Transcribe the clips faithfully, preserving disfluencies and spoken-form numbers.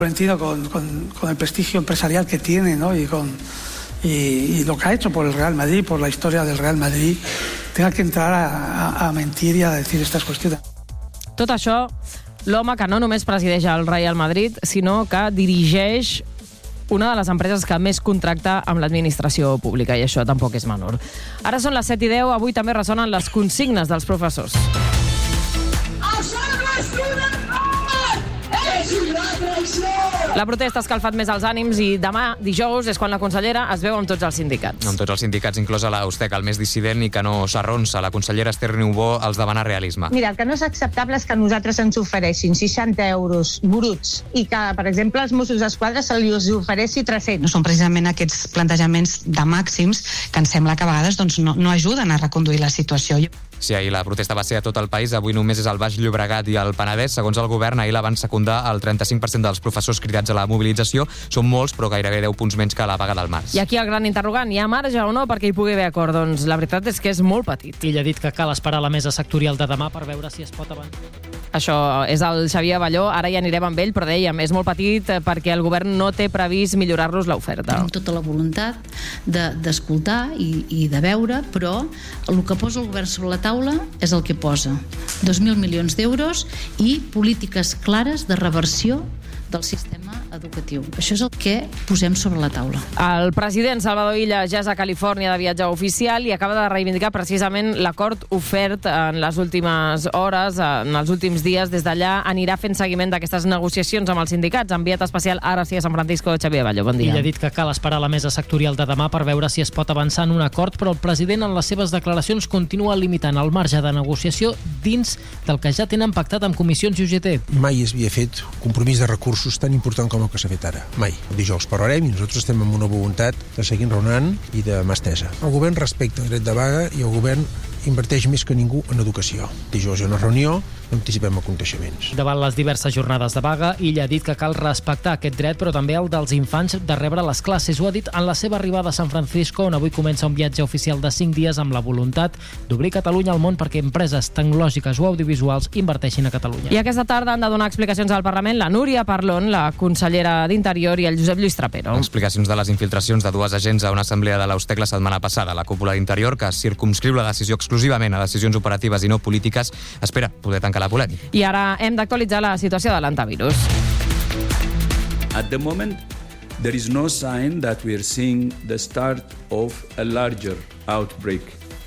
Florentino, con, con, con el prestigio empresarial que tiene, ¿no? y, con, y, y lo que ha hecho por el Real Madrid, por la historia del Real Madrid, tenga que entrar a, a, a mentir y a decir estas cuestiones. Tot això, l'home que no només presideix el Real Madrid, sinó que dirigeix una de les empreses que més contracta amb l'administració pública, i això tampoc és menor. Ara són les set i deu, avui també ressonen les consignes dels professors. La protesta ha escalfat més els ànims i demà, dijous, és quan la consellera es veu amb tots els sindicats. Amb tots els sindicats, inclosa la USTEC, el més dissident i que no s'arronsa. La consellera Esther Niubó els demana realisme. Mira, el que no és acceptable és que a nosaltres ens ofereixin seixanta euros bruts i que, per exemple, als Mossos d'Esquadra se li ofereixi tres-cents. No són precisament aquests plantejaments de màxims que ens sembla que a vegades doncs, no, no ajuden a reconduir la situació. Si ahir la protesta va ser a tot el país, avui només és al Baix Llobregat i al Penedès. Segons el govern, ahir la van secundar el trenta-cinc per cent dels professors cridats a la mobilització. Són molts, però gairebé deu punts menys que la vaga del març. I aquí el gran interrogant, hi ha marge o no perquè hi pugui haver acord? Doncs la veritat és que és molt petit. Ell ha dit que cal esperar la mesa sectorial de demà per veure si es pot avançar. Això és el Xavier Balló, ara ja anirem amb ell, però dèiem, és molt petit perquè el govern no té previst millorar-los l'oferta. Tenim tota la voluntat d'escoltar de, i, i de veure, però el que posa el govern sobre la taula és el que posa. dos mil milions d'euros i polítiques clares de reversió del sistema educatiu. Això és el que posem sobre la taula. El president Salvador Illa ja és a Califòrnia de viatge oficial i acaba de reivindicar precisament l'acord ofert en les últimes hores, en els últims dies. Des d'allà anirà fent seguiment d'aquestes negociacions amb els sindicats. Enviat especial ara sí a San Francisco, Xavier Balló. Bon dia. Ell ha dit que cal esperar la mesa sectorial de demà per veure si es pot avançar en un acord, però el president en les seves declaracions continua limitant el marge de negociació dins del que ja tenen pactat amb comissions i U G T. Mai es havia fet compromís de recursos tan important com el que s'ha fet ara. Mai. Dijous parlarem i nosaltres estem amb una voluntat de seguir raonant i de mà estesa. El govern respecta el dret de vaga i el govern inverteix més que ningú en educació. Dijous hi ha una reunió, no anticipem aconteixements. Davant les diverses jornades de vaga, ell ha dit que cal respectar aquest dret, però també el dels infants de rebre les classes. Ho ha dit en la seva arribada a San Francisco, on avui comença un viatge oficial de cinc dies amb la voluntat d'obrir Catalunya al món perquè empreses tecnològiques o audiovisuals inverteixin a Catalunya. I aquesta tarda han de donar explicacions al Parlament la Núria Parlon, la consellera d'Interior, i el Josep Lluís Trapero. Explicacions de les infiltracions de dues agents a una assemblea de l'Austec la setmana passada. La cúpula d'Interior, que circumscriu la decisió exclusivament a decisions operatives i no polítiques, espera poder tancar la polèmica. I ara hem d'actualitzar la situació de l'antivirus. At the moment, there is no sign that we are seeing the start of a larger outbreak.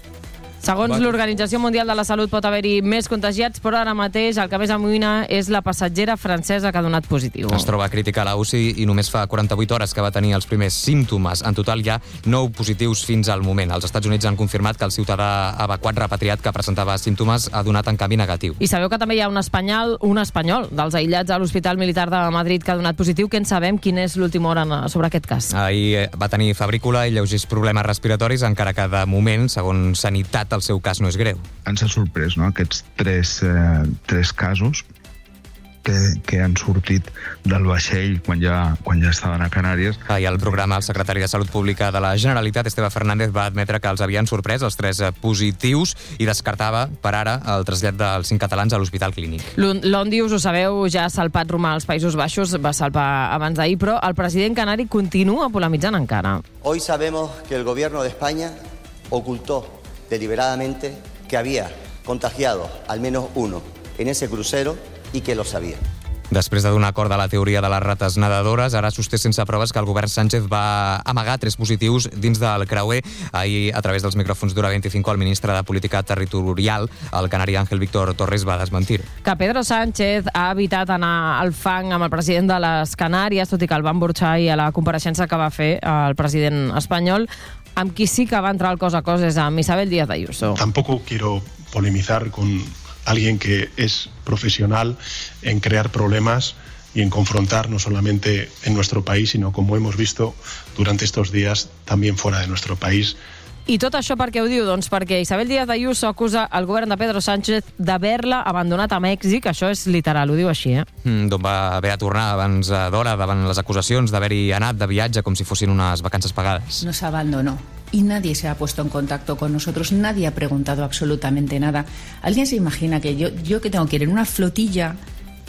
Segons l'Organització Mundial de la Salut pot haver-hi més contagiats, però ara mateix el que més amoïna és la passatgera francesa que ha donat positiu. Es troba crítica a la U C I i només fa quaranta-vuit hores que va tenir els primers símptomes. En total hi ha nou positius fins al moment. Els Estats Units han confirmat que el ciutadà evacuat repatriat que presentava símptomes ha donat en canvi negatiu. I sabeu que també hi ha un espanyol, un espanyol dels aïllats a l'Hospital Militar de Madrid que ha donat positiu. Què en sabem? Quin és l'última hora sobre aquest cas? Ahir va tenir febrícula i lleugers problemes respiratoris, encara que de moment, segons Sanitat, el seu cas no és greu. Ens ha sorprès, no?, aquests tres, eh, tres casos que, que han sortit del vaixell quan ja, quan ja estaven a Canàries. Ahir al programa el secretari de Salut Pública de la Generalitat, Esteve Fernández, va admetre que els havien sorprès els tres positius i descartava per ara el trasllat dels cinc catalans a l'Hospital Clínic. L'Ondius, ho sabeu, ja ha salpat romà als Països Baixos, va salpar abans d'ahir, però el president canari continua polemitzant encara. Hoy sabemos que el gobierno de España ocultó deliberadamente que había contagiado al menos uno en ese crucero y que lo sabía. Després de donar acord a la teoria de les rates nedadores, ara sosté sense proves que el govern Sánchez va amagar tres positius dins del creuer. Ahir, a través dels micròfons d'Hora vint-i-cinc, el ministre de Política Territorial, el canari Ángel Víctor Torres, va desmentir. Que Pedro Sánchez ha evitat anar al fang amb el president de les Canàries, tot i que el van burxar a la compareixença que va fer el president espanyol. Amb qui sí que va entrar el cos a cos és amb Isabel Díaz Ayuso. Tampoco quiero polemizar con alguien que es profesional en crear problemas y en confrontar no solamente en nuestro país, sino como hemos visto durante estos días también fuera de nuestro país. I tot això per què ho diu? Doncs perquè Isabel Díaz Ayuso acusa el govern de Pedro Sánchez d'haver-la abandonat a Mèxic. Això és literal, ho diu així, eh? Mm, D'on va haver de tornar abans d'hora davant les acusacions d'haver-hi anat de viatge com si fossin unes vacances pagades. Nos abandonó y nadie se ha puesto en contacto con nosotros, nadie ha preguntado absolutamente nada. ¿Alguien se imagina que yo, yo que tengo que ir en una flotilla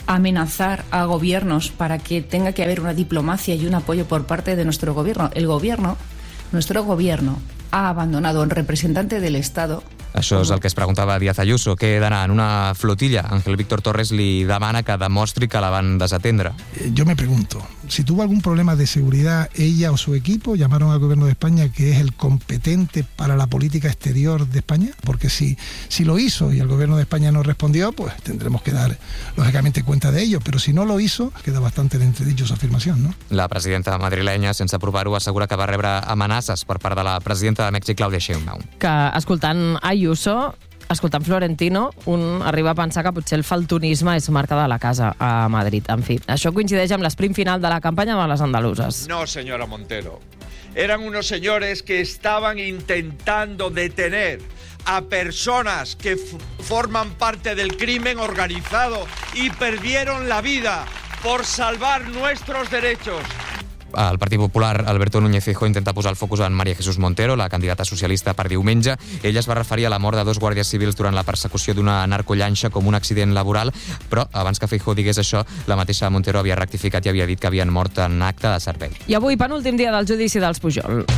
amenazar a gobiernos para que tenga que haber una diplomacia y un apoyo por parte de nuestro gobierno. El gobierno, nuestro gobierno, ha abandonado un representante del Estado. Això és el que es preguntava Díaz Ayuso, què he d'anar en una flotilla. Ángel Víctor Torres li demana que demostri que la van desatendre. Yo me pregunto, si tuvo algún problema de seguridad ella o su equipo, llamaron al gobierno de España, que es el competente para la política exterior de España, porque si, si lo hizo y el gobierno de España no respondió, pues tendremos que dar lógicamente cuenta de ello, pero si no lo hizo, queda bastante en entredicho su afirmación, ¿no? La presidenta madrilenya, sense provar-ho, assegura que va rebre amenaces per part de la presidenta de Mèxic, Claudia Sheinbaum. Que, escoltant Ayuso, escoltant Florentino, un arriba a pensar que potser el faltonisme és marca de la casa a Madrid. En fi, això coincideix amb l'esprint final de la campanya de les andaluses. No, señora Montero. Eran unos señores que estaban intentando detener a personas que forman parte del crimen organizado y perdieron la vida por salvar nuestros derechos. El Partit Popular, Alberto Núñez Feijóo, intenta posar el focus en María Jesús Montero, la candidata socialista per diumenge. Ella es va referir a la mort de dos guàrdies civils durant la persecució d'una narcollanxa com un accident laboral, però abans que Feijóo digués això, la mateixa Montero havia rectificat i havia dit que havien mort en acte de servei. I avui, penúltim dia del judici dels Pujol.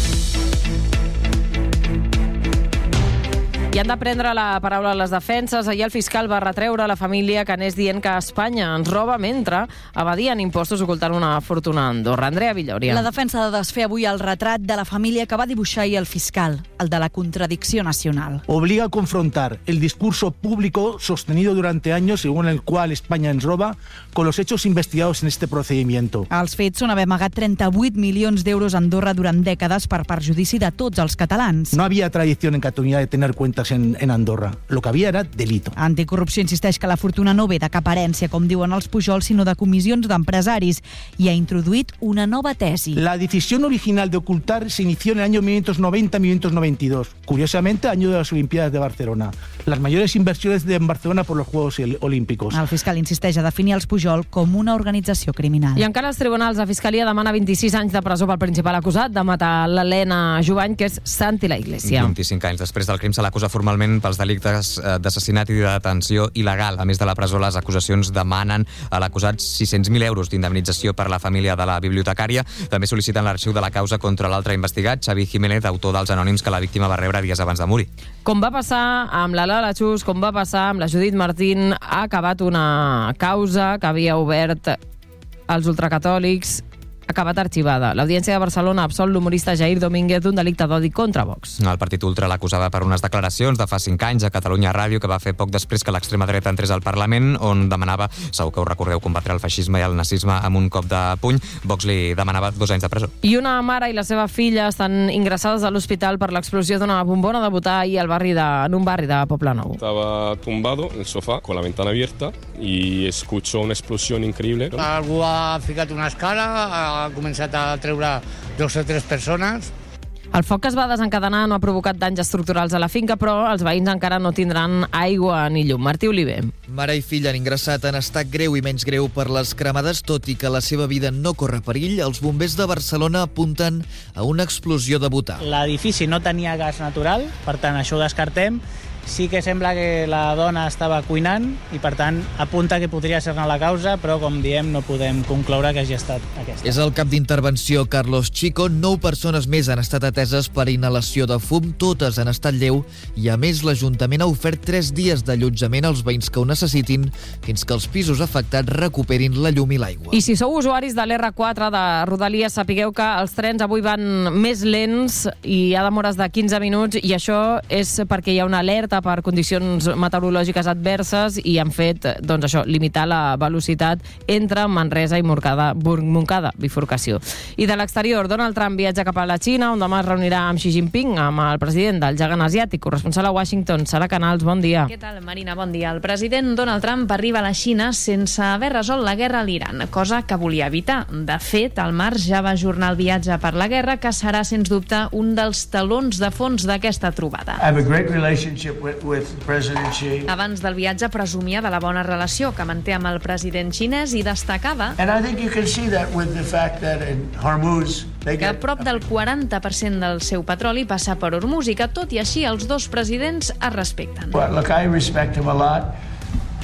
I han de prendre la paraula a les defenses. Ahir el fiscal va retreure a la família que anés dient que Espanya ens roba mentre evadien impostos ocultant una fortuna a Andorra. Andrea Villoria. La defensa ha de desfer avui el retrat de la família que va dibuixar ahir el fiscal, el de la contradicció nacional. Obliga a confrontar el discurso público sostenido durante años según el cual España ens roba con los hechos investigados en este procedimiento. Els fets són haver amagat trenta-vuit milions d'euros a Andorra durant dècades per perjudici de tots els catalans. No había tradición en Cataluña de tener cuentas En, en Andorra. Lo que havia era delito. Anticorrupció insisteix que la fortuna no ve de cap herència, com diuen els Pujol, sinó de comissions d'empresaris, i ha introduït una nova tesi. La decisión original de ocultar se inició en el año mil novecientos noventa a mil novecientos noventa y dos. Curiosamente, año de las Olimpiadas de Barcelona. Las mayores inversiones de Barcelona por los Juegos Olímpicos. El fiscal insisteix a definir els Pujol com una organització criminal. I encara els tribunals, la Fiscalia demana vint-i-sis anys de presó pel principal acusat de matar l'Helena Jubany, que és Santi la Iglesia. vint-i-cinc anys després del crim se l'acusa formalment pels delictes d'assassinat i de detenció il·legal. A més de la presó, les acusacions demanen a l'acusat sis-cents mil euros d'indemnització per la família de la bibliotecària. També sol·liciten l'arxiu de la causa contra l'altre investigat, Xavi Jiménez, autor dels anònims que la víctima va rebre dies abans de morir. Com va passar amb la Lala Chus, com va passar amb la Judit Martín, ha acabat una causa que havia obert els ultracatòlics, ha acabat arxivada. L'Audiència de Barcelona absol l'humorista Jair Domínguez d'un delicte d'odi contra Vox. El Partit Ultra l'acusava per unes declaracions de fa cinc anys a Catalunya Ràdio que va fer poc després que l'extrema dreta entrés al Parlament, on demanava, segur que ho recordeu, combatre el feixisme i el nazisme amb un cop de puny. Vox li demanava dos anys de presó. I una mare i la seva filla estan ingressades a l'hospital per l'explosió d'una bombona de butà ahir al barri de, en un barri de Poblenou. Estaba tumbado en el sofá con la ventana abierta y escucho una explosión increíble. Algú ha ficat una escala, ha començat a treure dos o tres persones. El foc que es va desencadenar no ha provocat danys estructurals a la finca, però els veïns encara no tindran aigua ni llum. Martí Oliver. Mare i fill han ingressat en estat greu i menys greu per les cremades, tot i que la seva vida no corre perill. Els bombers de Barcelona apunten a una explosió de butà. L'edifici no tenia gas natural, per tant, això ho descartem. Sí que sembla que la dona estava cuinant i, per tant, apunta que podria ser-ne la causa, però, com diem, no podem concloure que hagi estat aquesta. És el cap d'intervenció Carlos Chico. Nou persones més han estat ateses per inhalació de fum, totes en estat lleu, i, a més, l'Ajuntament ha ofert tres dies d'allotjament als veïns que ho necessitin fins que els pisos afectats recuperin la llum i l'aigua. I si sou usuaris de l'erre quatre de Rodalies, sapigueu que els trens avui van més lents i hi ha demores de quinze minuts, i això és perquè hi ha una alerta per condicions meteorològiques adverses i han fet, doncs això, limitar la velocitat entre Manresa i Montcada, Montcada, bifurcació. I de l'exterior, Donald Trump viatja cap a la Xina, on demà es reunirà amb Xi Jinping, amb el president del gegant asiàtic, corresponsal a Washington. Sara Canals, bon dia. Què tal, Marina? Bon dia. El president Donald Trump arriba a la Xina sense haver resolt la guerra a l'Iran, cosa que volia evitar. De fet, al març ja va ajornar el viatge per la guerra, que serà, sens dubte, un dels talons de fons d'aquesta trobada. I have a great relationship With, with President Xi. Abans del viatge presumia de la bona relació que manté amb el president xinès i destacava And I think you can see that with the fact that in Hormuz they que get... prop del quaranta per cent del seu petroli passa per Hormuz i que, tot i així, els dos presidents es respecten. Well, look, I respect him a lot.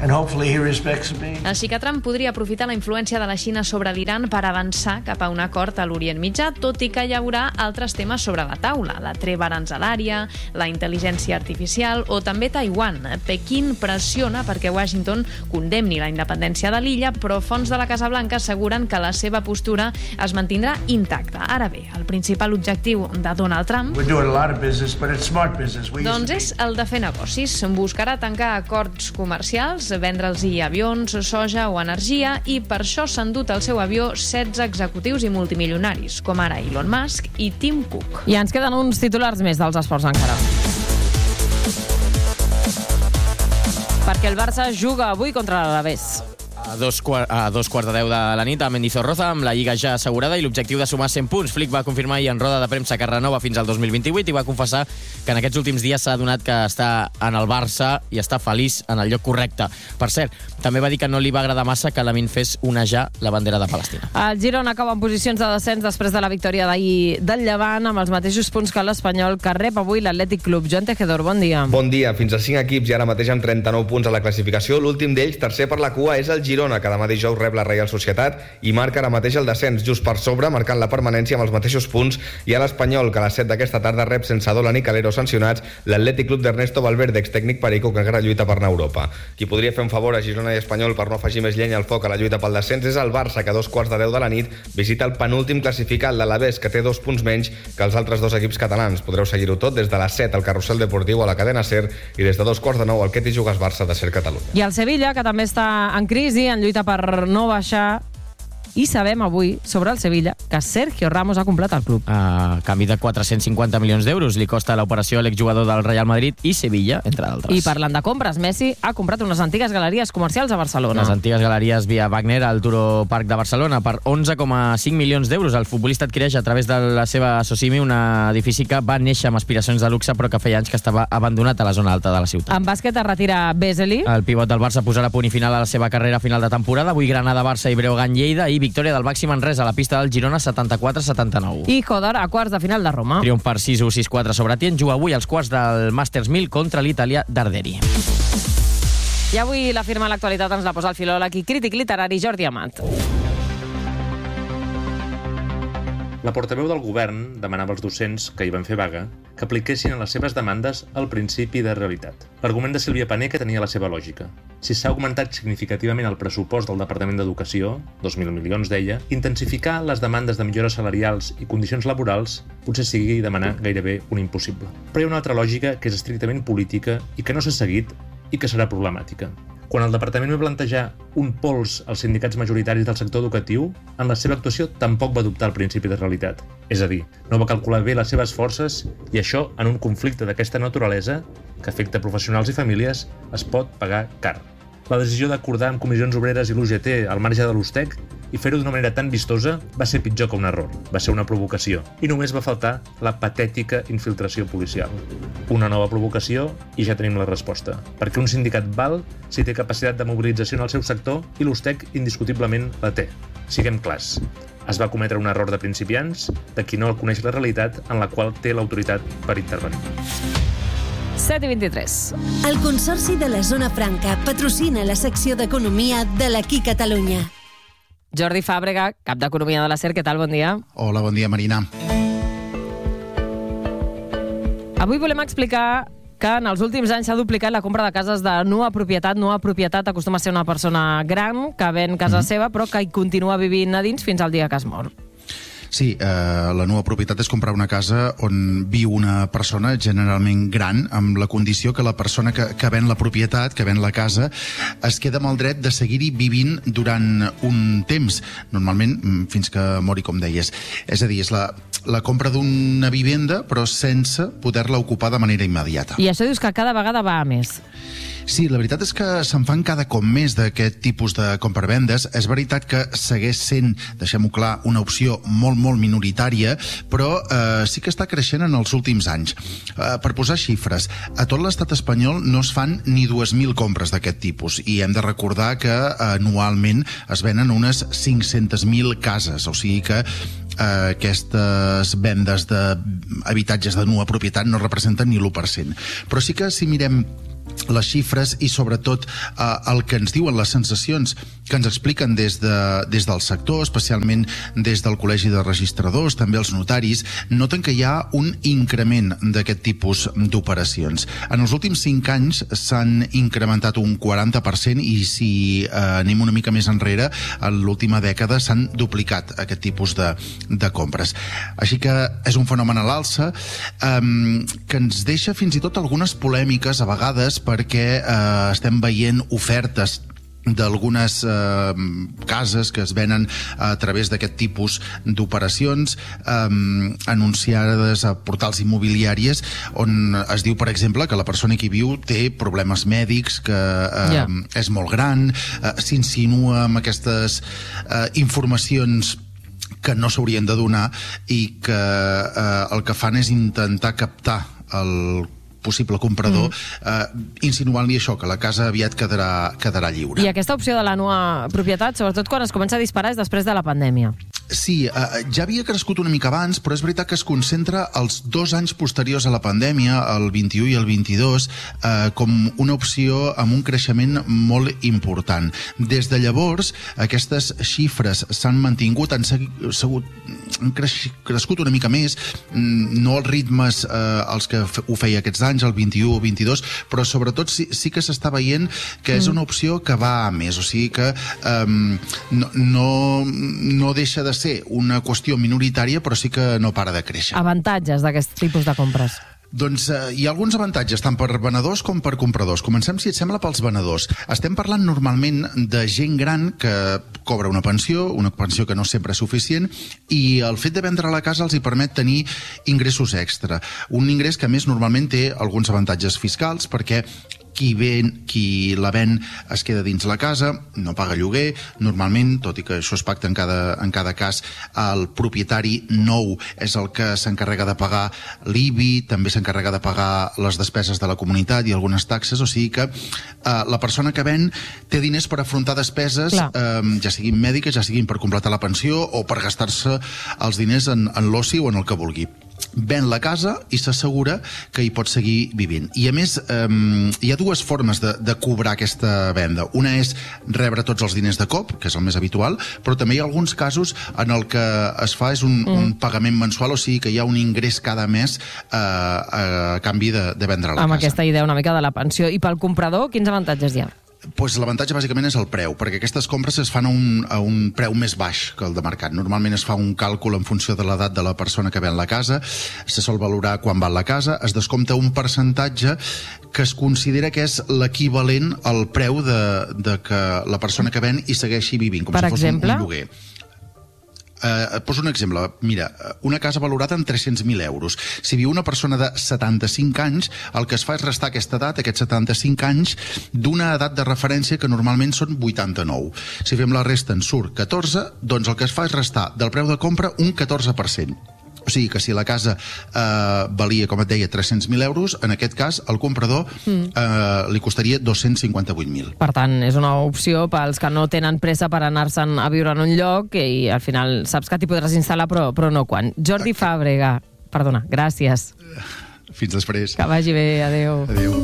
and hopefully he respects me. Així que Trump podria aprofitar la influència de la Xina sobre l'Iran per avançar cap a un acord a l'Orient Mitjà, tot i que hi haurà altres temes sobre la taula, la treva aranzelària, la intel·ligència artificial o també Taiwan. Pequín pressiona perquè Washington condemni la independència de l'illa, però fonts de la Casa Blanca asseguren que la seva postura es mantindrà intacta. Ara bé, el principal objectiu de Donald Trump We're doing a lot of business, but it's smart business. We doncs és el de fer negocis. Buscarà tancar acords comercials, vendre'ls-hi avions, soja o energia, i per això s'han dut al seu avió setze executius i multimilionaris, com ara Elon Musk i Tim Cook. I ens queden uns titulars més dels esports encara. Perquè el Barça juga avui contra l'Alavés. A dos, a dos quarts de deu de la nit a Mendizorroza, amb la Lliga ja assegurada i l'objectiu de sumar cent punts. Flick va confirmar ahir en roda de premsa que renova fins al dos mil vint-i-vuit i va confessar que en aquests últims dies s'ha adonat que està en el Barça i està feliç en el lloc correcte. Per cert, també va dir que no li va agradar massa que Lamine fes onejar la bandera de Palestina. El Girona acaba en posicions de descens després de la victòria d'ahir del Llevant, amb els mateixos punts que l'Espanyol, que rep avui l'Atlètic Club. Joan Tejedor, bon dia. Bon dia. Fins a cinc equips i ara mateix amb trenta-nou punts a la classificació. L'últim d'ells, tercer per la cua, és el Girona, que demà dijous rep la Reial Societat i marca ara mateix el descens just per sobre, marcant la permanència amb els mateixos punts, i a l'Espanyol, que a les set d'aquesta tarda rep sense Dolan i Calero sancionats l'Atlètic Club d'Ernesto Valverde, extècnic perico, que encara lluita per anar a Europa. Qui podria fer un favor a Girona i Espanyol per no afegir més llenya al foc a la lluita pel descens és el Barça, que a dos quarts de deu de la nit visita el penúltim classificat, l'Alavés, que té dos punts menys que els altres dos equips catalans. Podreu seguir-ho tot des de les set al Carrusel Deportiu a la cadena SER i des de dos quarts de nou al Què t'hi jugues Barça de SER Catalunya. I el Sevilla, que també està en crisi, en lluita per no baixar, i sabem avui sobre el Sevilla que Sergio Ramos ha comprat el club. A canvi de quatre-cents cinquanta milions d'euros li costa l'operació a l'exjugador del Real Madrid i Sevilla, entre d'altres. I parlant de compres, Messi ha comprat unes antigues galeries comercials a Barcelona. Les antigues galeries via Wagner al Turo Park de Barcelona per onze coma cinc milions d'euros. El futbolista adquireix a través de la seva Socimi un edifici que va néixer amb aspiracions de luxe però que feia anys que estava abandonat a la zona alta de la ciutat. En bàsquet es retira Vesely. El pivot del Barça posarà punt i final a la seva carrera final de temporada. Avui Granada-Barça i Breogán-Lleida i victòria del Baxi Manresa a la pista del Girona setanta-quatre a setanta-nou. I Hodar a quarts de final de Roma. Triomf per sis u sis quatre sobre Tien, juga avui als quarts del Masters mil contra l'italià Darderi. I avui la firma a l'actualitat ens la posa el filòleg i crític literari Jordi Amat. La portaveu del govern demanava als docents que hi van fer vaga que apliquessin a les seves demandes el principi de realitat. L'argument de Sílvia Pané que tenia la seva lògica. Si s'ha augmentat significativament el pressupost del Departament d'Educació, dos mil milions deia, intensificar les demandes de millores salarials i condicions laborals potser sigui demanar gairebé un impossible. Però hi ha una altra lògica que és estrictament política i que no s'ha seguit i que serà problemàtica. Quan el departament va plantejar un pols als sindicats majoritaris del sector educatiu, en la seva actuació tampoc va adoptar el principi de realitat. És a dir, no va calcular bé les seves forces i això, en un conflicte d'aquesta naturalesa, que afecta professionals i famílies, es pot pagar car. La decisió d'acordar amb comissions obreres i l'U G T al marge de l'U S T E C i fer-ho d'una manera tan vistosa va ser pitjor que un error. Va ser una provocació. I només va faltar la patètica infiltració policial. Una nova provocació i ja tenim la resposta. Perquè un sindicat val si té capacitat de mobilització en el seu sector i l'U S T E C indiscutiblement la té. Siguem clars. Es va cometre un error de principiants, de qui no coneix la realitat en la qual té l'autoritat per intervenir. set i vint-i-tres. El Consorci de la Zona Franca patrocina la secció d'Economia de l'Aquí Catalunya. Jordi Fàbrega, cap d'Economia de la SER, què tal? Bon dia. Hola, bon dia, Marina. Avui volem explicar que en els últims anys s'ha duplicat la compra de cases de nua propietat. Nua propietat acostuma a ser una persona gran que ven casa mm-hmm. seva però que hi continua vivint a dins fins al dia que es mor. Sí, eh, la nova propietat és comprar una casa on viu una persona generalment gran, amb la condició que la persona que, que ven la propietat, que ven la casa, es queda amb el dret de seguir-hi vivint durant un temps, normalment fins que mori, com deies. És a dir, és la, la compra d'una vivenda, però sense poder-la ocupar de manera immediata. I això dius que cada vegada va a més. Sí, la veritat és que se'n fan cada cop més d'aquest tipus de compravendes. És veritat que segueix sent, deixem-ho clar, una opció molt, molt minoritària, però eh, sí que està creixent en els últims anys. Eh, per posar xifres, a tot l'estat espanyol no es fan ni dues mil compres d'aquest tipus, i hem de recordar que eh, anualment es venen unes cinc-centes mil cases, o sigui que eh, aquestes vendes d'habitatges de nua propietat no representen ni l'u per cent. Però sí que si mirem les xifres i sobretot eh, el que ens diuen, les sensacions que ens expliquen des, de, des del sector, especialment des del Col·legi de Registradors, també els notaris, noten que hi ha un increment d'aquest tipus d'operacions. En els últims cinc anys s'han incrementat un quaranta per cent i si eh, anem una mica més enrere, en l'última dècada s'han duplicat aquest tipus de, de compres. Així que és un fenomen a l'alça eh, que ens deixa fins i tot algunes polèmiques a vegades perquè eh, estem veient ofertes d'algunes eh, cases que es venen a través d'aquest tipus d'operacions eh, anunciades a portals immobiliàries on es diu, per exemple, que la persona que hi viu té problemes mèdics, que eh, yeah. és molt gran, eh, s'insinua amb aquestes eh, informacions que no s'haurien de donar i que eh, el que fan és intentar captar el possible comprador, mm. eh, insinuant-li això, que la casa aviat quedarà, quedarà lliure. I aquesta opció de la nova propietat, sobretot quan es comença a disparar, és després de la pandèmia. Sí, eh, ja havia crescut una mica abans, però és veritat que es concentra els dos anys posteriors a la pandèmia, el vint-i-u i el vint-i-dos, eh, com una opció amb un creixement molt important. Des de llavors, aquestes xifres s'han mantingut, han, segui, segut, han creix, crescut una mica més, no als ritmes eh, els que ho feia aquests anys, el vint-i-u o vint-i-dos, però sobretot sí, sí que s'està veient que és una opció que va a més, o sigui que um, no, no, no deixa de ser una qüestió minoritària, però sí que no para de créixer. Avantatges d'aquest tipus de compres? Doncs eh, hi ha alguns avantatges, tant per venedors com per compradors. Comencem, si et sembla, pels venedors. Estem parlant normalment de gent gran que cobra una pensió, una pensió que no sempre és suficient, i el fet de vendre la casa els hi permet tenir ingressos extra. Un ingrés que, a més, normalment té alguns avantatges fiscals, perquè qui, ven, qui la ven es queda dins la casa, no paga lloguer, normalment, tot i que això es pacta en cada, en cada cas, el propietari nou és el que s'encarrega de pagar l'I B I, també s'encarrega de pagar les despeses de la comunitat i algunes taxes, o sigui que eh, la persona que ven té diners per afrontar despeses, eh, ja siguin mèdiques, ja siguin per completar la pensió o per gastar-se els diners en, en l'oci o en el que vulgui. Ven la casa i s'assegura que hi pot seguir vivint. I a més, eh, hi ha dues formes de, de cobrar aquesta venda. Una és rebre tots els diners de cop, que és el més habitual, però també hi ha alguns casos en el que es fa és un, mm. un pagament mensual, o sigui que hi ha un ingrés cada mes eh, a canvi de, de vendre la Amb casa. Amb aquesta idea una mica de la pensió. I pel comprador, quins avantatges hi ha? Pues l'avantatge bàsicament és el preu, perquè aquestes compres es fan a un, a un preu més baix que el de mercat. Normalment es fa un càlcul en funció de l'edat de la persona que ven la casa, se sol valorar quan val la casa, es descompta un percentatge que es considera que és l'equivalent al preu de, de que la persona que ven hi segueixi vivint, com per si fos exemple? un, un lloguer. Uh, et poso un exemple. Mira, una casa valorada en tres-cents mil euros. Si viu una persona de setanta-cinc anys, el que es fa és restar aquesta edat, aquests setanta-cinc anys, d'una edat de referència que normalment són vuitanta-nou. Si fem la resta en surt catorze, doncs el que es fa és restar del preu de compra un catorze per cent. O sigui que si la casa eh, valia, com et deia, tres-cents mil euros, en aquest cas el comprador mm. eh, li costaria dos-cents cinquanta-vuit mil. Per tant, és una opció pels que no tenen pressa per anar-se'n a viure en un lloc i al final saps que t'hi podràs instal·lar però, però no quan. Jordi Fàbrega, perdona, gràcies. Fins després. Que vagi bé, adeu. Adeu.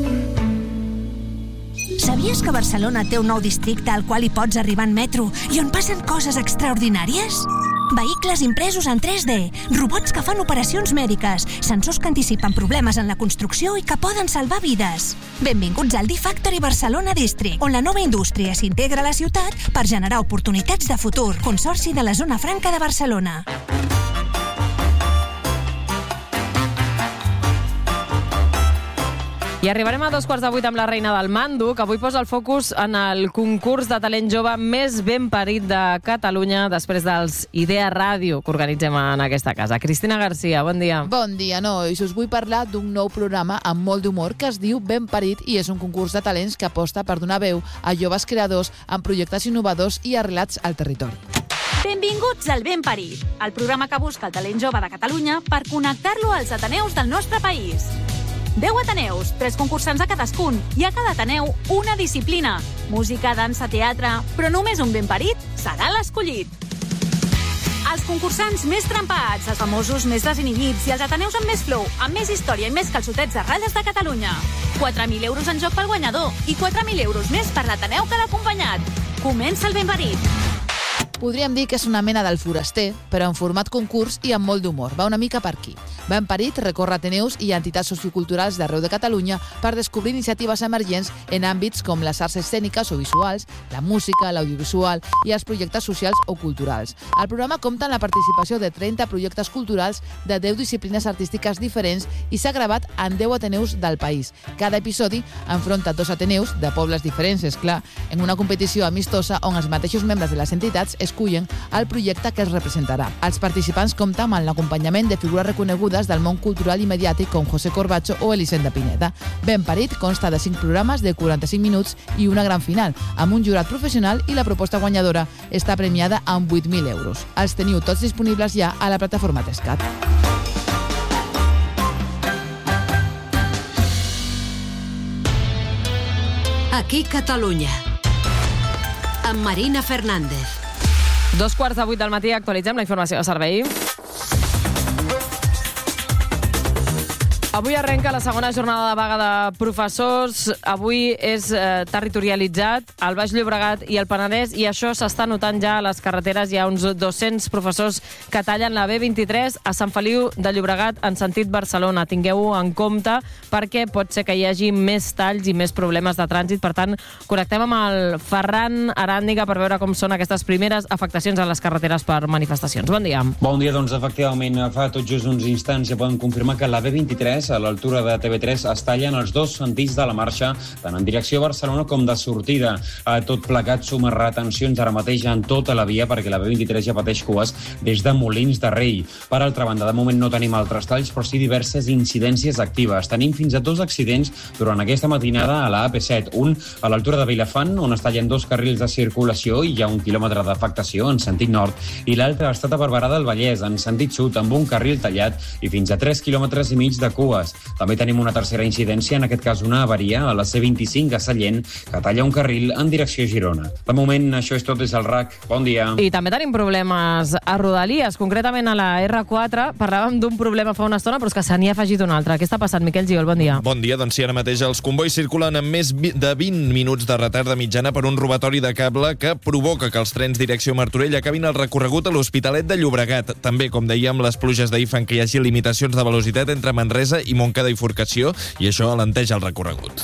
Sabies que Barcelona té un nou districte al qual hi pots arribar en metro i on passen coses extraordinàries? Vehicles impresos en tres D, robots que fan operacions mèdiques, sensors que anticipen problemes en la construcció i que poden salvar vides. Benvinguts al D-Factory Barcelona District, on la nova indústria s'integra a la ciutat per generar oportunitats de futur. Consorci de la Zona Franca de Barcelona. I arribarem a dos quarts de vuit amb la reina del Mando, que avui posa el focus en el concurs de talent jove més ben parit de Catalunya després dels Idea Ràdio que organitzem en aquesta casa. Cristina Garcia, bon dia. Bon dia, nois. Us vull parlar d'un nou programa amb molt d'humor que es diu Ben Parit i és un concurs de talents que aposta per donar veu a joves creadors amb projectes innovadors i arrelats al territori. Benvinguts al Ben Parit, el programa que busca el talent jove de Catalunya per connectar-lo als ateneus del nostre país. deu ateneus, tres concursants a cadascun, i a cada ateneu una disciplina. Música, dansa, teatre, però només un ben parit serà l'escollit. Els els concursants més trempats, els famosos més desinhibits i els ateneus amb més flow, amb més història i més calçotets de ratlles de Catalunya. quatre mil euros en joc pel guanyador i quatre mil euros més per l'Ateneu que l'ha acompanyat. Comença el ben parit. Podríem dir que és una mena del foraster, però en format concurs i amb molt d'humor. Va una mica per aquí. Ben parit recorre ateneus i entitats socioculturals d'arreu de Catalunya per descobrir iniciatives emergents en àmbits com les arts escèniques o visuals, la música, l'audiovisual i els projectes socials o culturals. El programa compta amb la participació de trenta projectes culturals de deu disciplines artístiques diferents i s'ha gravat en deu ateneus del país. Cada episodi enfronta dos ateneus, de pobles diferents, és clar, en una competició amistosa on els mateixos membres de les entitats escullen el projecte que els representarà. Els participants compten amb l'acompanyament de figures reconegudes del món cultural i mediàtic com José Corbacho o Elisenda Pineda. Ben parit consta de cinc programes de quaranta-cinc minuts i una gran final, amb un jurat professional i la proposta guanyadora està premiada amb vuit mil euros. Els teniu tots disponibles ja a la plataforma Tescat. Aquí Catalunya, amb Marina Fernández. Dos quarts de vuit del matí actualitzem la informació de servei. Avui arrenca la segona jornada de vaga de professors. Avui és eh, territorialitzat al Baix Llobregat i el Penedès i això s'està notant ja a les carreteres. Hi ha uns dos-cents professors que tallen la B vint-i-tres a Sant Feliu de Llobregat en sentit Barcelona. Tingueu-ho en compte perquè pot ser que hi hagi més talls i més problemes de trànsit. Per tant, connectem amb el Ferran Aràndiga per veure com són aquestes primeres afectacions a les carreteres per manifestacions. Bon dia. Bon dia, doncs efectivament, fa tot just uns instants ja poden confirmar que la B vint-i-tres a l'altura de T V tres es tallen els dos sentits de la marxa, tant en direcció a Barcelona com de sortida. Tot plegat suma retencions ara mateix en tota la via perquè la B vint-i-tres ja pateix cues des de Molins de Rei. Per altra banda, de moment no tenim altres talls, però sí diverses incidències actives. Tenim fins a dos accidents durant aquesta matinada a la A P set. Un a l'altura de Vilafant, on es tallen dos carrils de circulació i hi ha un quilòmetre d'afectació en sentit nord, i l'altre ha estat a Barberà del Vallès, en sentit sud, amb un carril tallat i fins a tres quilòmetres i mig de cua. També tenim una tercera incidència, en aquest cas una avaria a la C vint-i-cinc a Sallent, que talla un carril en direcció a Girona. De moment, això és tot des del R A C. Bon dia. I també tenim problemes a Rodalies, concretament a la R quatre. Parlàvem d'un problema fa una estona, però és que se n'hi ha afegit un altre. Què està passant, Miquel Giol? Bon dia. Bon dia. Doncs sí, ara mateix els convois circulen amb més de vint minuts de retard de mitjana per un robatori de cable que provoca que els trens direcció Martorell acabin el recorregut a l'Hospitalet de Llobregat. També, com dèiem, les pluges d'ahir fan que hi hagi limitacions de velocitat entre Manresa i Montcada i Forcació, i això alenteja el recorregut.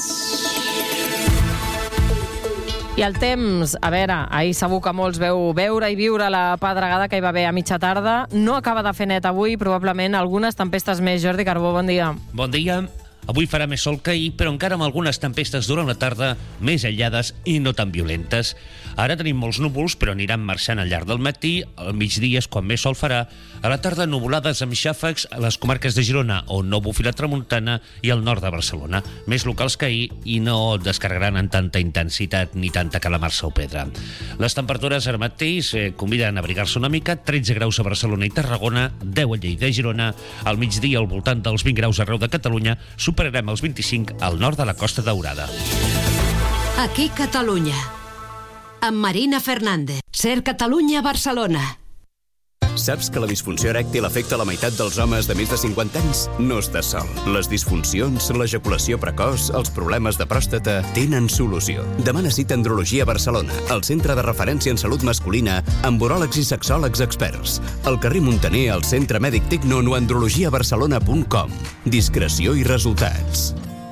I el temps, a veure, ahir segur que molts veu veure i viure la pedregada que hi va haver a mitja tarda. No acaba de fer net avui, probablement algunes tempestes més. Jordi Carbó, bon dia. Bon dia. Avui farà més sol que ahir, però encara amb algunes tempestes durant la tarda, més aïllades i no tan violentes. Ara tenim molts núvols, però aniran marxant al llarg del matí. Al migdia és quan més sol farà. A la tarda, nuvolades amb xàfecs a les comarques de Girona, on no bufi la tramuntana, i al nord de Barcelona. Més locals que ahir i no descarregaran en tanta intensitat ni tanta calamarsa o pedra. Les temperatures ara mateix eh, conviden a abrigar-se una mica. tretze graus a Barcelona i Tarragona, deu a Lleida i Girona. Al migdia, al voltant dels vint graus arreu de Catalunya, superarem els vint-i-cinc al nord de la Costa Daurada. Aquí Catalunya, amb Marina Fernández. Ser Catalunya, Barcelona. Saps que la disfunció erèctil afecta la meitat dels homes de més de cinquanta anys? No estàs sol. Les disfuncions, l'ejaculació precoç, els problemes de pròstata tenen solució. Demana cita a Andrologia Barcelona, el centre de referència en salut masculina, amb uròlegs i sexòlegs experts. Al carrer Muntaner, al Centre Mèdic Tecnon o andrologia barcelona punt com. Discreció i resultats.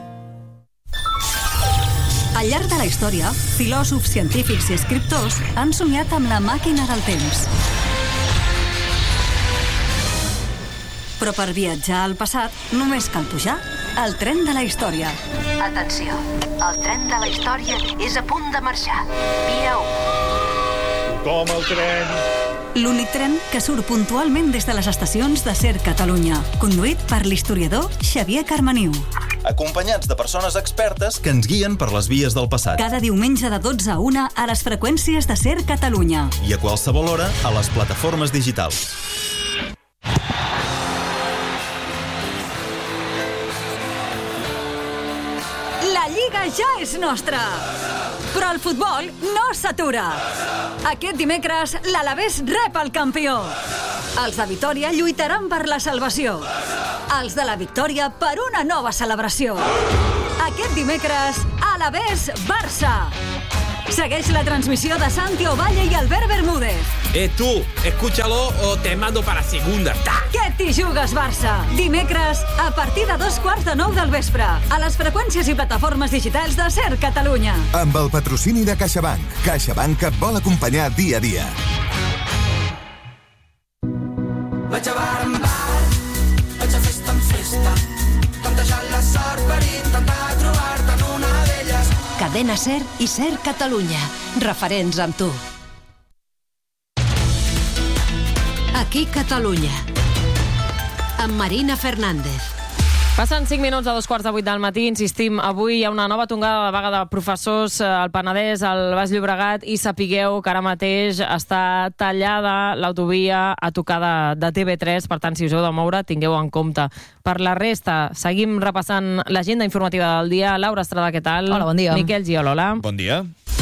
Al llarg de la història, filòsofs, científics i escriptors han somiat amb la màquina del temps. Però per viatjar al passat només cal pujar al tren de la història. Atenció, el tren de la història és a punt de marxar. Via u. Com el tren. L'únic tren que surt puntualment des de les estacions de Ser Catalunya, conduït per l'historiador Xavier Carmaniu. Acompanyats de persones expertes que ens guien per les vies del passat. Cada diumenge de dotze a una a les freqüències de Ser Catalunya. I a qualsevol hora a les plataformes digitals. La Lliga ja és nostra! Però el futbol no s'atura. Aquest dimecres, l'Alavés rep el campió. Els de Vitòria lluitaran per la salvació. Els de la Victòria per una nova celebració. Aquest dimecres, Alavés-Barça. Segueix la transmissió de Santi Ovalle i Albert Bermúdez. Eh, tú, escúchalo o te mando para segunda. ¡Ta! Què t'hi jugues, Barça? Dimecres, a partir de dos quarts de nou del vespre, a les freqüències i plataformes digitals de Ser Catalunya. Amb el patrocini de CaixaBank. CaixaBank et vol acompanyar dia a dia. Vaig a bar en bar, vaig a festa en festa, tantejant la sort per intentar trobar-te en una d'elles. Cadena Ser i Ser Catalunya. Referents amb tu. Aquí Catalunya. Amb Marina Fernández. Passen cinc minuts a dos quarts de vuit del matí. Insistim, avui hi ha una nova tongada de vaga de professors al Penedès, al Baix Llobregat, i sapigueu que ara mateix està tallada l'autovia a tocar de, de T V tres. Per tant, si us heu de moure, tingueu en compte. Per la resta, seguim repassant l'agenda informativa del dia. Laura Estrada, què tal? Hola, bon dia. Miquel Giol, hola. Bon dia.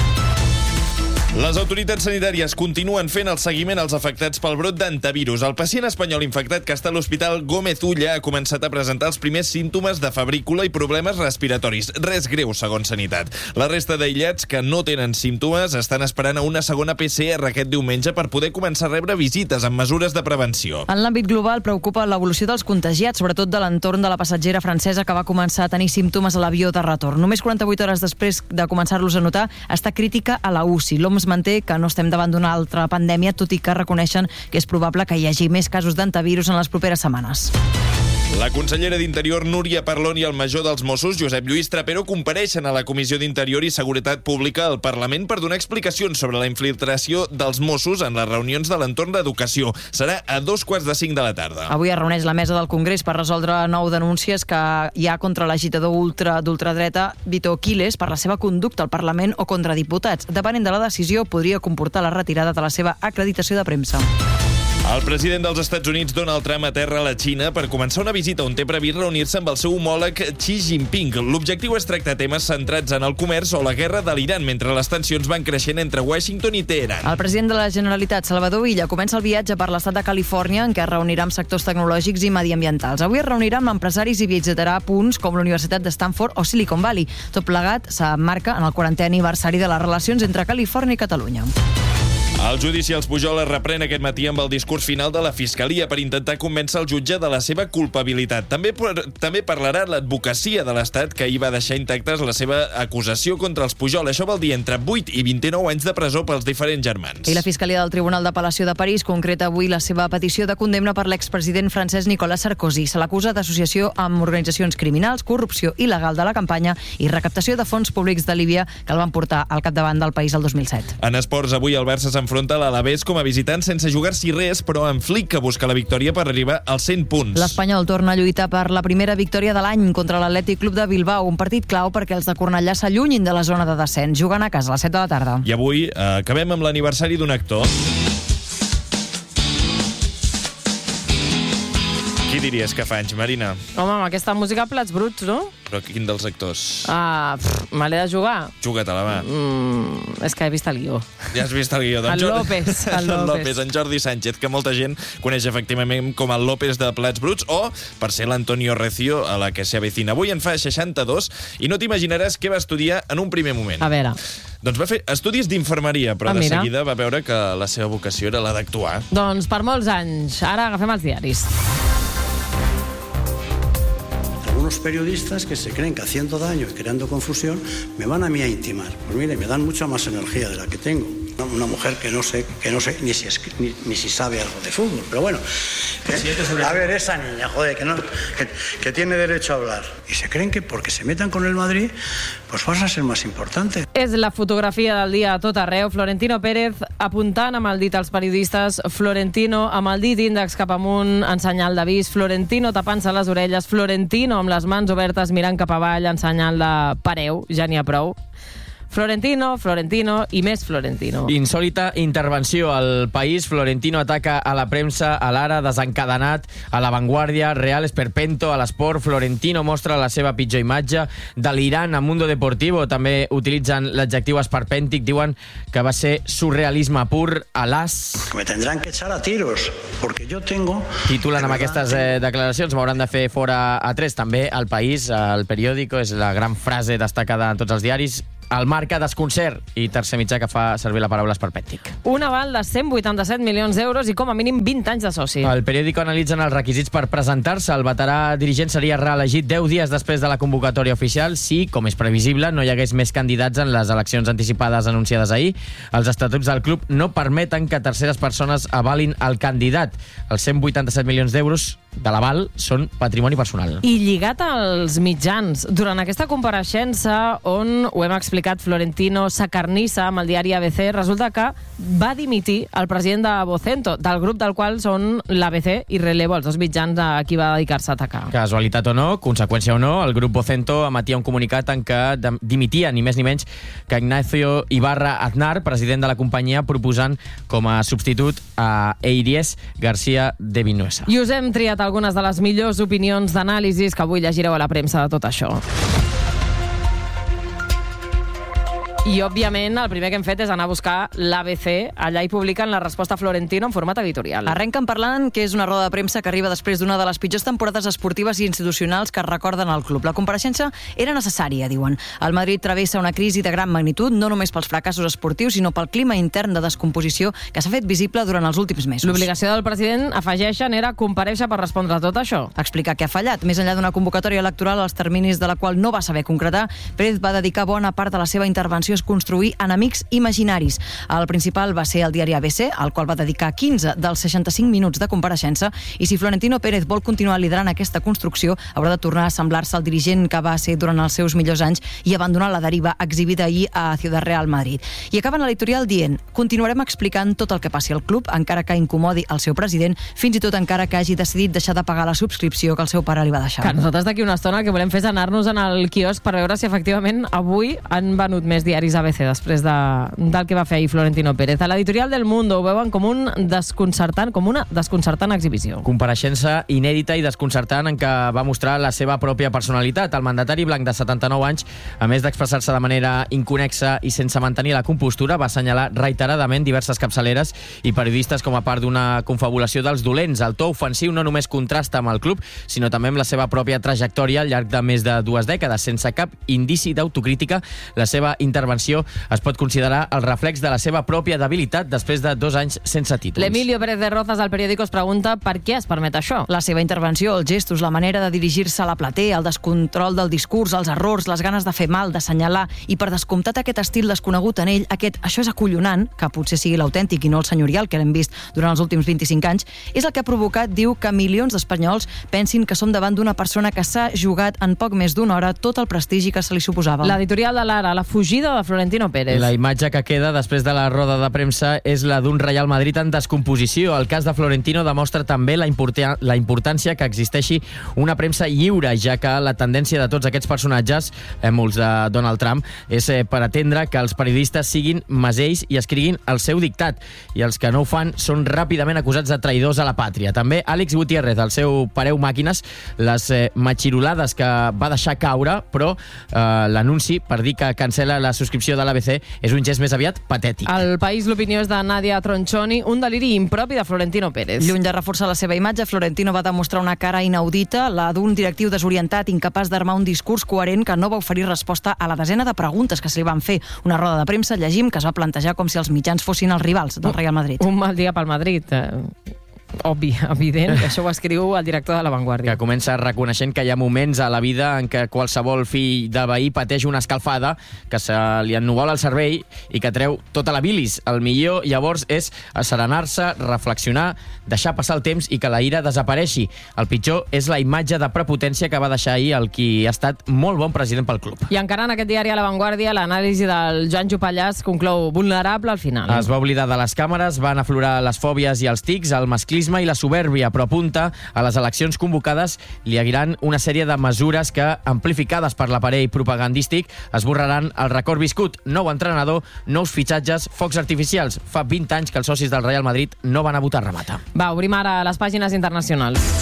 Les autoritats sanitàries continuen fent el seguiment als afectats pel brot d'antivirus. El pacient espanyol infectat que està a l'Hospital Gómez Ulla ha començat a presentar els primers símptomes de febrícula i problemes respiratoris. Res greu, segons Sanitat. La resta d'aïllats que no tenen símptomes estan esperant a una segona P C R aquest diumenge per poder començar a rebre visites amb mesures de prevenció. En l'àmbit global preocupa l'evolució dels contagiats, sobretot de l'entorn de la passatgera francesa que va començar a tenir símptomes a l'avió de retorn. Només quaranta-vuit hores després de començar-los a notar, està crítica a la U C I. L'O M S manté que no estem davant d'una altra pandèmia, tot i que reconeixen que és probable que hi hagi més casos d'antivirus en les properes setmanes. La consellera d'Interior, Núria Parlon, i el major dels Mossos, Josep Lluís Trapero, compareixen a la Comissió d'Interior i Seguretat Pública al Parlament per donar explicacions sobre la infiltració dels Mossos en les reunions de l'entorn d'educació. Serà a dos quarts de cinc de la tarda. Avui es reuneix la mesa del Congrés per resoldre nou denúncies que hi ha contra l'agitador ultra d'ultradreta Vito Quiles per la seva conducta al Parlament o contra diputats. Depenent de la decisió, podria comportar la retirada de la seva acreditació de premsa. El president dels Estats Units, Donald Trump, aterra a la Xina per començar una visita on té previst reunir-se amb el seu homòleg Xi Jinping. L'objectiu és tractar temes centrats en el comerç o la guerra de l'Iran, mentre les tensions van creixent entre Washington i Teheran. El president de la Generalitat, Salvador Illa, comença el viatge per l'estat de Califòrnia, en què es reunirà amb sectors tecnològics i mediambientals. Avui es reunirà amb empresaris i visitarà punts com la Universitat de Stanford o Silicon Valley. Tot plegat s'emmarca en el quarantè aniversari de les relacions entre Califòrnia i Catalunya. El judici als Pujol es reprèn aquest matí amb el discurs final de la Fiscalia per intentar convèncer el jutge de la seva culpabilitat. També, per, també parlarà l'advocacia de l'Estat, que ahir va deixar intactes la seva acusació contra els Pujol. Això vol dir entre vuit i vint-i-nou anys de presó pels diferents germans. I la Fiscalia del Tribunal d'Apel·lació de París concreta avui la seva petició de condemna per l'expresident francès Nicolas Sarkozy. Se l'acusa d'associació amb organitzacions criminals, corrupció il·legal de la campanya i recaptació de fons públics de Líbia que el van portar al capdavant del país el dos mil set. En esports, avui el Barça s'enfronta a l'Alavés com a visitant sense jugar-s'hi res, però amb Flick, que busca la victòria per arribar als cent punts. L'Espanyol torna a lluitar per la primera victòria de l'any contra l'Atlètic Club de Bilbao, un partit clau perquè els de Cornellà s'allunyin de la zona de descens, jugant a casa a les set de la tarda. I avui eh, acabem amb l'aniversari d'un actor. Qui diries que fa anys, Marina? Home, amb aquesta música plats bruts, no? Però quin dels actors? Ah, pff, me l'he de jugar. Juga't-la, va. Mm, és que he vist el guió. Ja has vist el guió. El López. El López, en Jordi Sánchez, que molta gent coneix efectivament com el López de Plats Bruts, o per ser l'Antonio Recio a la que s'avecina. Avui en fa seixanta-dos i no t'imaginaràs què va estudiar en un primer moment. A veure. Doncs va fer estudis d'infermeria, però ah, de seguida va veure que la seva vocació era la d'actuar. Doncs per molts anys. Ara agafem els diaris. Algunos periodistas que se creen que haciendo daño y creando confusión me van a mí a intimar. Pues mire, me dan mucha más energía de la que tengo. Una mujer que no sé, que no sé ni si, es, ni, ni si sabe algo de fútbol, pero bueno. Que, a ver, esa niña, joder, que, no, que, que tiene derecho a hablar. Y se creen que porque se metan con el Madrid, pues vas a ser más importante. És la fotografia del dia a tot arreu. Florentino Pérez apuntant amb el dit als periodistes, Florentino amb el dit índex cap amunt en senyal d'avís, Florentino tapant-se les orelles, Florentino amb les mans obertes mirant cap avall en senyal de pareu, ja n'hi ha prou. Florentino, Florentino i més Florentino. Insòlita intervenció al País. Florentino ataca a la premsa, a l'Ara, desencadenat, a La Vanguardia, Real Esperpento, a l'Esport. Florentino mostra la seva pitjor imatge. De l'Iran a Mundo Deportivo també utilitzen l'adjectiu esperpèntic. Diuen que va ser surrealisme pur. A l'As Me tendrán que echar a tiros, porque yo tengo... titulen amb aquestes eh, declaracions, m'hauran de fer fora a tres. També al País, al periòdico, és la gran frase destacada en tots els diaris. El Marca, desconcert, i tercer mitjà que fa servir la paraula esperpèntic. Un aval de cent vuitanta-set milions d'euros i com a mínim vint anys de soci. El periòdico analitzen els requisits per presentar-se. El veterà dirigent seria reelegit deu dies després de la convocatòria oficial si, com és previsible, no hi hagués més candidats en les eleccions anticipades anunciades ahir. Els estatuts del club no permeten que terceres persones avalin el candidat. Els cent vuitanta-set milions d'euros de l'aval són patrimoni personal. I lligat als mitjans, durant aquesta compareixença on ho hem explicat, Florentino s'acarnissa amb el diari A B C, resulta que va dimitir el president de Vocento, del grup del qual són l'A B C i Relevo, els dos mitjans a qui va dedicar-se a atacar. Casualitat o no, conseqüència o no, el grup Vocento emetia un comunicat en què dimitia ni més ni menys que Ignacio Ibarra Aznar, president de la companyia, proposant com a substitut a Eiries García de Vinuesa. I us hem triat algunes de les millors opinions d'anàlisis que avui llegireu a la premsa de tot això. I, òbviament, el primer que hem fet és anar a buscar l'A B C. Allà hi publiquen la resposta a Florentino en format editorial. Arrenquen parlant que és una roda de premsa que arriba després d'una de les pitjors temporades esportives i institucionals que recorden al club. La compareixença era necessària, diuen. El Madrid travessa una crisi de gran magnitud, no només pels fracassos esportius, sinó pel clima intern de descomposició que s'ha fet visible durant els últims mesos. L'obligació del president, afegeixen, era comparèixer per respondre a tot això. Explicar què ha fallat. Més enllà d'una convocatòria electoral als terminis de la qual no va saber concretar, Pérez va dedicar bona part de la seva intervenció és construir enemics imaginaris. El principal va ser el diari A B C, al qual va dedicar quinze dels seixanta-cinc minuts de compareixença, i si Florentino Pérez vol continuar liderant aquesta construcció, haurà de tornar a semblar-se al dirigent que va ser durant els seus millors anys i abandonar la deriva exhibida ahir a Ciudad Real Madrid. I acaben l'editorial dient: continuarem explicant tot el que passi al club, encara que incomodi el seu president, fins i tot encara que hagi decidit deixar de pagar la subscripció que el seu pare li va deixar. Que nosaltres d'aquí una estona el que volem fer és anar-nos en el quiosc per veure si efectivament avui han venut més diaris A B C després de, del que va fer ahir Florentino Pérez. A l'editorial del Mundo ho veuen com un desconcertant, com una desconcertant exhibició. Compareixença inèdita i desconcertant en què va mostrar la seva pròpia personalitat. El mandatari blanc de setanta-nou anys, a més d'expressar-se de manera inconexa i sense mantenir la compostura, va assenyalar reiteradament diverses capçaleres i periodistes com a part d'una confabulació dels dolents. El to ofensiu no només contrasta amb el club, sinó també amb la seva pròpia trajectòria al llarg de més de dues dècades. Sense cap indici d'autocrítica, la seva intervenció es pot considerar el reflex de la seva pròpia debilitat després de dos anys sense títols. L'Emilio Pérez de Rozas al periòdico es pregunta per què es permet això. La seva intervenció, els gestos, la manera de dirigir-se a la platea, el descontrol del discurs, els errors, les ganes de fer mal, d'assenyalar, i per descomptat aquest estil desconegut en ell, aquest això és acollonant, que potser sigui l'autèntic i no el senyorial que l'hem vist durant els últims vint-i-cinc anys, és el que ha provocat, diu, que milions d'espanyols pensin que som davant d'una persona que s'ha jugat en poc més d'una hora tot el prestigi que se li suposava. L'editorial de l'Ara, la fugida de Florentino Pérez. La imatge que queda després de la roda de premsa és la d'un Real Madrid en descomposició. El cas de Florentino demostra també la, importà la importància que existeixi una premsa lliure, ja que la tendència de tots aquests personatges, eh, molts de Donald Trump, és eh, per atendre que els periodistes siguin masells i escriguin el seu dictat, i els que no ho fan són ràpidament acusats de traïdors a la pàtria. També Àlex Gutiérrez, el seu pareu màquines, les eh, matxirolades que va deixar caure, però eh, l'anunci per dir que cancela la subscripció de l'A B C és un gest més aviat patètic. Al País l'opinió és de Nadia Tronchoni, un deliri impropi de Florentino Pérez. Lluny de reforçar la seva imatge, Florentino va demostrar una cara inaudita, la d'un directiu desorientat, incapaç d'armar un discurs coherent que no va oferir resposta a la desena de preguntes que se li van fer. Una roda de premsa, llegim, que es va plantejar com si els mitjans fossin els rivals del Real Madrid. Un mal dia pel Madrid. Eh... obvi, evident, que això ho escriu el director de La Vanguardia. Que comença reconeixent que hi ha moments a la vida en què qualsevol fill de veí pateix una escalfada, que se li ennuvola el cervell i que treu tota la bilis. El millor, llavors, és asserenar-se, reflexionar, deixar passar el temps i que la ira desapareixi. El pitjor és la imatge de prepotència que va deixar ahir el qui ha estat molt bon president pel club. I encara en aquest diari a La Vanguardia, l'anàlisi del Joan Jopallàs conclou vulnerable al final. Es va oblidar de les càmeres, van aflorar les fòbies i els tics, el masclisme populisme i la soberbia, però apunta a les eleccions convocades li haguiran una sèrie de mesures que, amplificades per l'aparell propagandístic, esborraran el record viscut. Nou entrenador, nous fitxatges, focs artificials. Fa vint anys que els socis del Real Madrid no van a votar remata. Va, obrim ara les pàgines internacionals.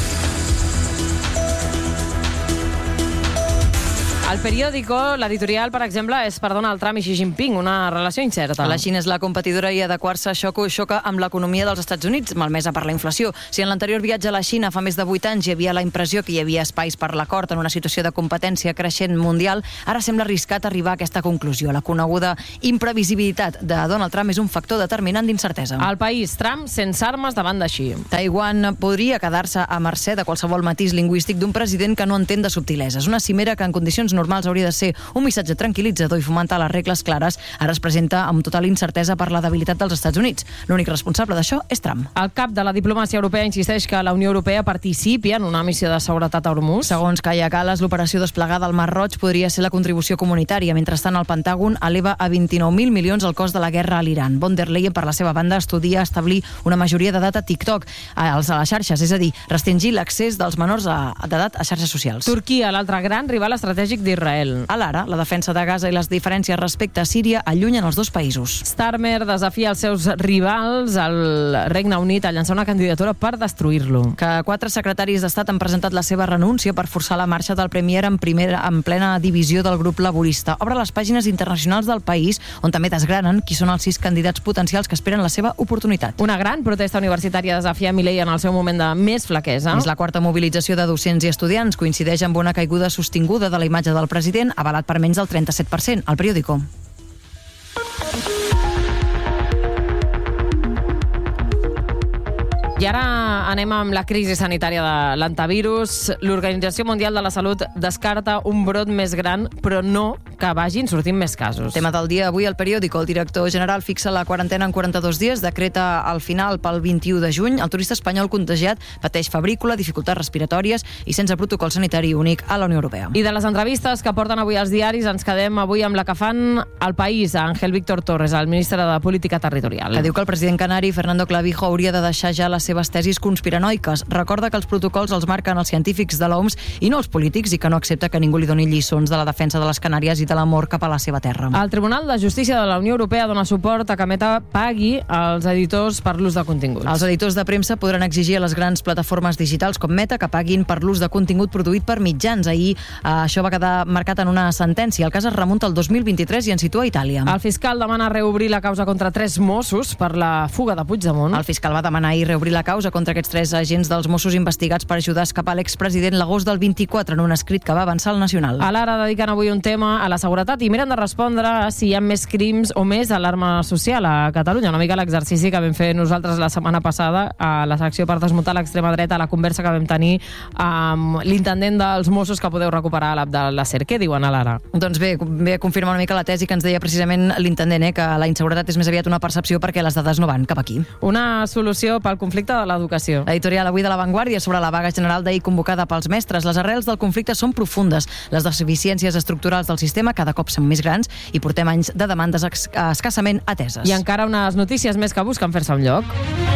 El periòdico, l'editorial, per exemple, és per Donald Trump i Xi Jinping, una relació incerta. La Xina és la competidora i adequar-se xoca, xoca amb l'economia dels Estats Units, malmesa per la inflació. Si en l'anterior viatge a la Xina fa més de vuit anys hi havia la impressió que hi havia espais per l'acord en una situació de competència creixent mundial, ara sembla arriscat arribar a aquesta conclusió. La coneguda imprevisibilitat de Donald Trump és un factor determinant d'incertesa. El país, Trump sense armes davant de Xi. Taiwan podria quedar-se a mercè de qualsevol matís lingüístic d'un president que no entén de subtileses. Una cimera que en condicions normals hauria de ser un missatge tranquil·litzador i fomentar les regles clares, ara es presenta amb total incertesa per la debilitat dels Estats Units. L'únic responsable d'això és Trump. El cap de la diplomàcia europea insisteix que la Unió Europea participi en una missió de seguretat a Hormuz. Segons Kaja Kallas, l'operació desplegada al Mar Roig podria ser la contribució comunitària. Mentrestant, el Pentàgon eleva a vint-i-nou mil milions el cost de la guerra a l'Iran. Von der Leyen, per la seva banda, estudia establir una majoria d'edat a TikTok, als a les xarxes, és a dir, restringir l'accés dels menors d'edat a xarxes socials. Turquia, l'altre gran rival estratègic d'Israel. A l'ara, la defensa de Gaza i les diferències respecte a Síria allunyen els dos països. Starmer desafia els seus rivals al Regne Unit a llançar una candidatura per destruir-lo. Que quatre secretaris d'Estat han presentat la seva renúncia per forçar la marxa del Premier en, primera, en plena divisió del grup laborista. Obre les pàgines internacionals del país, on també desgranen qui són els sis candidats potencials que esperen la seva oportunitat. Una gran protesta universitària desafia Milei en el seu moment de més flaquesa. És la quarta mobilització de docents i estudiants. Coincideix amb una caiguda sostinguda de la imatge del president, avalat per menys del trenta-set per cent. El periòdico. I ara anem amb la crisi sanitària de l'antivirus. L'Organització Mundial de la Salut descarta un brot més gran, però no que vagin sortint més casos. Tema del dia avui al periòdico. El director general fixa la quarantena en quaranta-dos dies, decreta al final pel vint-i-u de juny. El turista espanyol contagiat pateix febrícula, dificultats respiratòries i sense protocol sanitari únic a la Unió Europea. I de les entrevistes que porten avui als diaris ens quedem avui amb la que fan al País a Ángel Víctor Torres, el ministre de Política Territorial. Que diu que el president canari, Fernando Clavijo, hauria de deixar ja les seves tesis conspiranoiques. Recorda que els protocols els marquen els científics de l'O M S i no els polítics, i que no accepta que ningú li doni lliçons de la defensa de les Canàries i de l'amor cap a la seva terra. El Tribunal de Justícia de la Unió Europea dona suport a que Meta pagui als editors per l'ús de continguts. Els editors de premsa podran exigir a les grans plataformes digitals com Meta que paguin per l'ús de contingut produït per mitjans. Ahir eh, això va quedar marcat en una sentència. El cas es remunta al dos mil vint-i-tres i en situa a Itàlia. El fiscal demana reobrir la causa contra tres Mossos per la fuga de Puigdemont. El fiscal va demanar ahir reobrir la causa contra aquests tres agents dels Mossos investigats per ajudar a escapar l'expresident l'agost del vint-i-quatre en un escrit que va avançar al Nacional. A l'Ara dediquen avui un tema a la seguretat i miren de respondre a si hi ha més crims o més alarma social a Catalunya. Una mica l'exercici que vam fer nosaltres la setmana passada a la secció per desmuntar l'extrema dreta, a la conversa que vam tenir amb l'intendent dels Mossos, que podeu recuperar a l'app de la SER. Què diuen a l'Ara? Doncs bé, ve a confirmar una mica la tesi que ens deia precisament l'intendent, eh, que la inseguretat és més aviat una percepció perquè les dades no van cap aquí. Una solució pel conflicte de l'educació. L'editorial avui de La Vanguardia sobre la vaga general d'ahir convocada pels mestres. Les arrels del conflicte són profundes. Les deficiències estructurals del sistema cada cop són més grans i portem anys de demandes escassament ateses. I encara unes notícies més que busquen fer-se un lloc.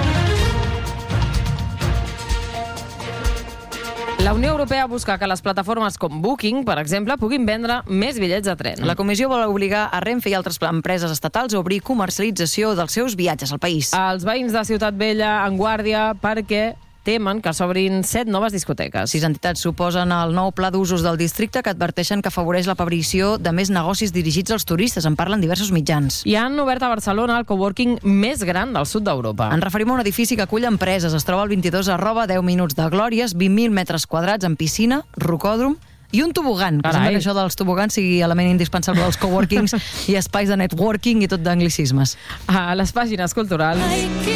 La Unió Europea busca que les plataformes com Booking, per exemple, puguin vendre més bitllets de tren. La Comissió vol obligar a Renfe i altres empreses estatals a obrir comercialització dels seus viatges al país. Els veïns de Ciutat Vella en guàrdia perquè temen que s'obrin set noves discoteques. Sis entitats s'oposen al nou pla d'usos del districte que adverteixen que afavoreix l'aparició de més negocis dirigits als turistes. En parlen diversos mitjans. I han obert a Barcelona el coworking més gran del sud d'Europa. Ens referim a un edifici que acull empreses. Es troba al vint-i-dos arroba deu minuts de Glòries, vint mil metres quadrats amb piscina, rocòdrom i un tobogan. Que sembla que això dels tobogans sigui element indispensable dels coworkings i espais de networking i tot d'anglicismes. A les pàgines culturals...